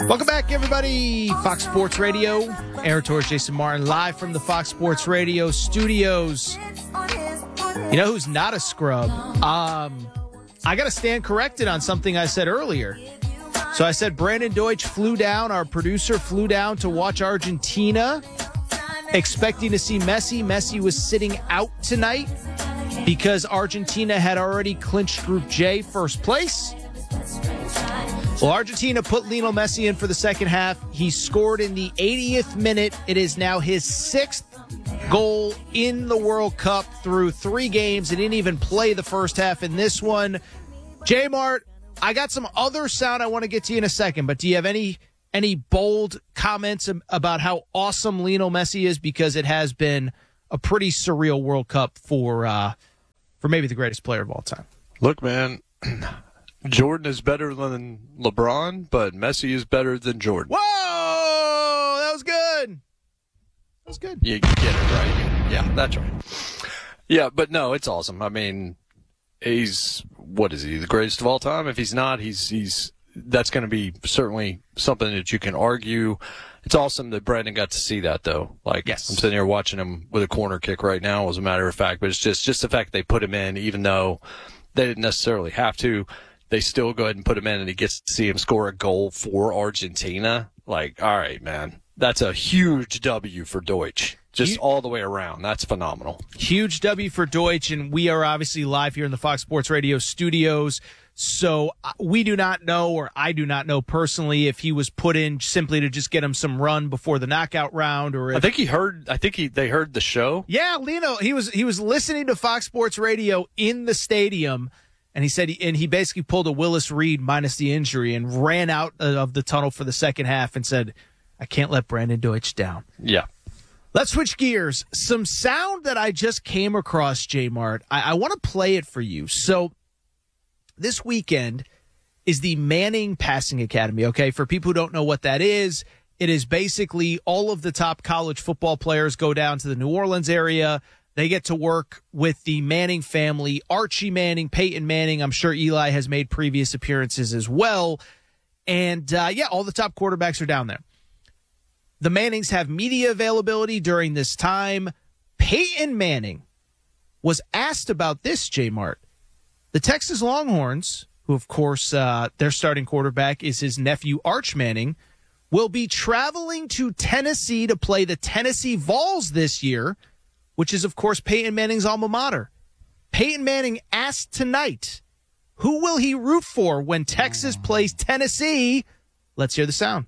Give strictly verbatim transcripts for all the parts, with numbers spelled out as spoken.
Welcome back, everybody. Fox Sports Radio. Aaron Torres, Jason Martin, live from the Fox Sports Radio studios. You know who's not a scrub? Um, I got to stand corrected on something I said earlier. So I said Brandon Deutsch flew down, our producer flew down to watch Argentina, expecting to see Messi. Messi was sitting out tonight because Argentina had already clinched Group J first place. Well, Argentina put Lionel Messi in for the second half. He scored in the eightieth minute. It is now his sixth goal in the World Cup through three games. He didn't even play the first half in this one. J-Mart, I got some other sound I want to get to you in a second, but do you have any any bold comments about how awesome Lionel Messi is? Because it has been a pretty surreal World Cup for uh, for maybe the greatest player of all time. Look, man, Jordan is better than LeBron, but Messi is better than Jordan. Whoa! That was good. That was good. You get it right. Yeah, that's right. Yeah, but no, it's awesome. I mean, he's, what is he, the greatest of all time? If he's not, he's he's that's going to be certainly something that you can argue. It's awesome that Brandon got to see that, though. Like, yes. I'm sitting here watching him with a corner kick right now, as a matter of fact. But it's just, just the fact they put him in, even though they didn't necessarily have to. They still go ahead and put him in, and he gets to see him score a goal for Argentina. Like, all right, man. That's a huge W for Deutsch. Just you, all the way around. That's phenomenal. Huge W for Deutsch, and we are obviously live here in the Fox Sports Radio studios. So we do not know, or I do not know personally, if he was put in simply to just get him some run before the knockout round, or if, I think he heard. I think he they heard the show. Yeah, Lino. He was he was listening to Fox Sports Radio in the stadium. And he said, he, and he basically pulled a Willis Reed minus the injury and ran out of the tunnel for the second half and said, I can't let Brandon Deutsch down. Yeah. Let's switch gears. Some sound that I just came across, J-Mart. I, I want to play it for you. So this weekend is the Manning Passing Academy, okay? For people who don't know what that is, it is basically all of the top college football players go down to the New Orleans area. They get to work with the Manning family, Archie Manning, Peyton Manning. I'm sure Eli has made previous appearances as well. And, uh, yeah, all the top quarterbacks are down there. The Mannings have media availability during this time. Peyton Manning was asked about this, J-Mart. The Texas Longhorns, who, of course, uh, their starting quarterback is his nephew, Arch Manning, will be traveling to Tennessee to play the Tennessee Vols this year, which is, of course, Peyton Manning's alma mater. Peyton Manning asked tonight, who will he root for when Texas plays Tennessee? Let's hear the sound.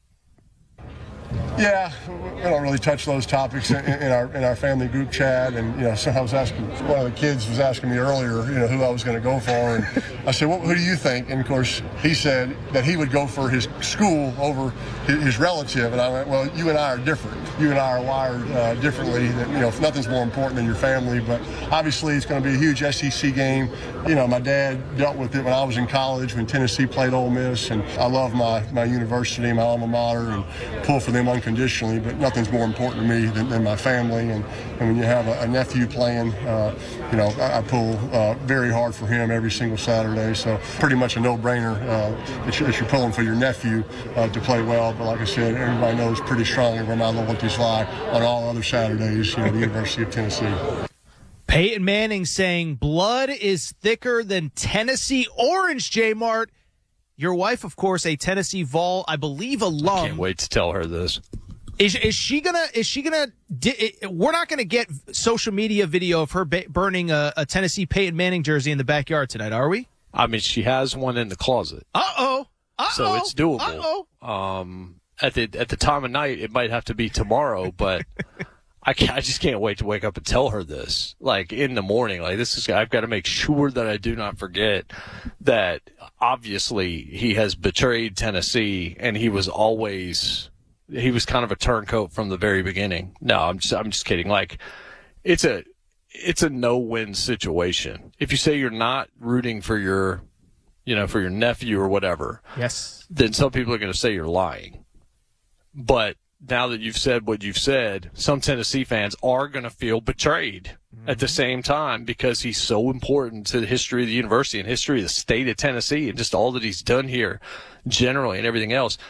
Yeah, we don't really touch those topics in, in our in our family group chat. And, you know, so I was asking, one of the kids was asking me earlier, you know, who I was going to go for. And I said, well, who do you think? And, of course, he said that he would go for his school over his, his relative. And I went, well, you and I are different. You and I are wired uh, differently. That, you know, nothing's more important than your family. But obviously it's going to be a huge S E C game. You know, my dad dealt with it when I was in college when Tennessee played Ole Miss. And I love my, my university, my alma mater, and pull for them unconditionally, but nothing's more important to me than, than my family. And, and when you have a, a nephew playing, uh, you know, I, I pull uh, very hard for him every single Saturday. So pretty much a no-brainer uh, that, you're, that you're pulling for your nephew uh, to play well. But like I said, everybody knows pretty strongly where my loyalties lie on all other Saturdays, you know, the University of Tennessee. Peyton Manning saying blood is thicker than Tennessee Orange, J-Mart. Your wife, of course, a Tennessee Vol, I believe, alum. I can't wait to tell her this. Is is she gonna? Is she gonna? Di- we're not gonna get social media video of her ba- burning a, a Tennessee Peyton Manning jersey in the backyard tonight, are we? I mean, she has one in the closet. Uh oh. Uh oh. So it's doable. Uh oh. Um, at the at the time of night, it might have to be tomorrow, but I can't, I just can't wait to wake up and tell her this. Like in the morning, like this is. I've got to make sure that I do not forget that. Obviously, he has betrayed Tennessee, and he was always. He was kind of a turncoat from the very beginning. No, I'm just, I'm just kidding. Like, it's a, it's a no-win situation. If you say you're not rooting for your, you know, for your nephew or whatever, yes, then some people are going to say you're lying. But now that you've said what you've said, some Tennessee fans are going to feel betrayed mm-hmm. at the same time because he's so important to the history of the university and history of the state of Tennessee and just all that he's done here generally and everything else.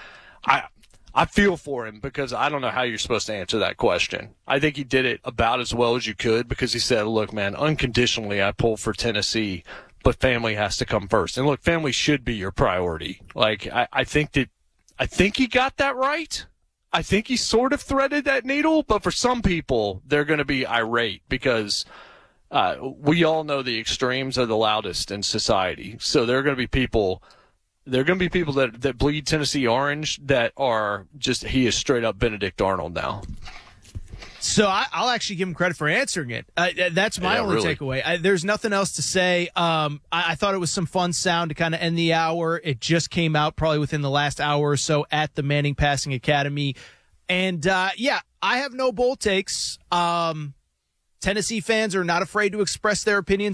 I I feel for him because I don't know how you're supposed to answer that question. I think he did it about as well as you could because he said, look, man, unconditionally I pull for Tennessee, but family has to come first. And look, family should be your priority. Like, I, I think that I think he got that right. I think he sort of threaded that needle, but for some people, they're going to be irate because uh, we all know the extremes are the loudest in society. So there are going to be people There are going to be people that, that bleed Tennessee orange that are just, he is straight up Benedict Arnold now. So I, I'll actually give him credit for answering it. Uh, that's my yeah, only really. takeaway. I, there's nothing else to say. Um, I, I thought it was some fun sound to kind of end the hour. It just came out probably within the last hour or so at the Manning Passing Academy. And, uh, yeah, I have no bold takes. Um, Tennessee fans are not afraid to express their opinions